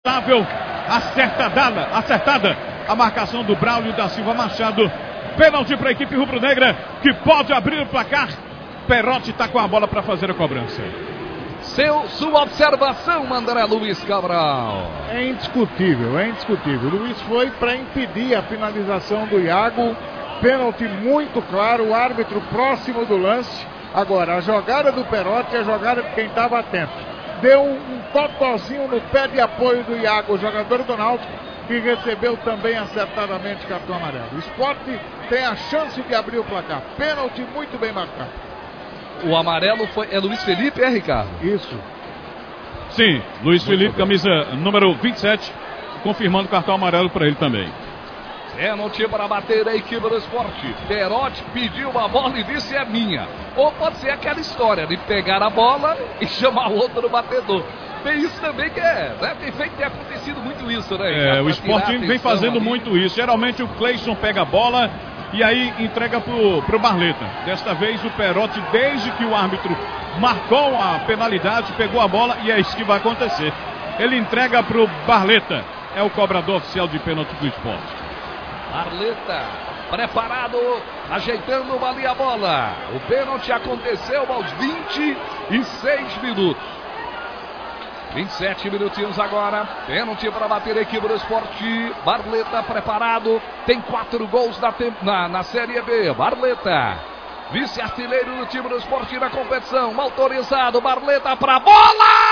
Acertada a marcação do Braulio da Silva Machado. Pênalti para a equipe rubro-negra, que pode abrir o placar. Perotti está com a bola para fazer a cobrança. Sua observação, André Luiz Cabral. É indiscutível. O Luiz foi para impedir a finalização do Iago. Pênalti muito claro, o árbitro próximo do lance. Agora, a jogada do Perotti é a jogada de quem estava atento. Deu um totozinho no pé de apoio do Iago, o jogador do Náutico, que recebeu também acertadamente cartão amarelo. O Sport tem a chance de abrir o placar. Pênalti muito bem marcado. O amarelo é Luiz Felipe, Ricardo? Isso. Sim, Luiz Felipe, camisa número 27, confirmando o cartão amarelo para ele também. Pênalti para bater a equipe do Sport. Perotti pediu uma bola e disse é minha. Ou pode ser aquela história de pegar a bola e chamar o outro batedor. Tem isso também que tem acontecido muito isso, né? O Sport vem fazendo muito isso. Geralmente o Cleison pega a bola e aí entrega pro Barleta. Desta vez o Perotti, desde que o árbitro marcou a penalidade, pegou a bola e é isso que vai acontecer. Ele entrega pro Barleta. É o cobrador oficial de pênalti do Sport. Barleta, preparado, ajeitando ali a bola. O pênalti aconteceu aos 26 minutos. 27 minutinhos agora. Pênalti para bater a equipe do Sport. Barleta preparado. Tem 4 gols na Série B. Barleta, vice-artilheiro do time do Sport na competição. Autorizado. Barleta para a bola!